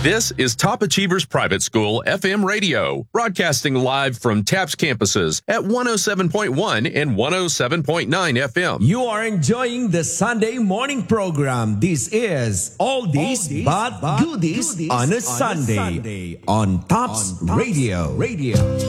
This is Top Achievers Private School FM radio, broadcasting live from TAPS campuses at 107.1 and 107.9 FM. You are enjoying the Sunday morning program. This is Oldies but Goodies on a Sunday on TAPS Radio.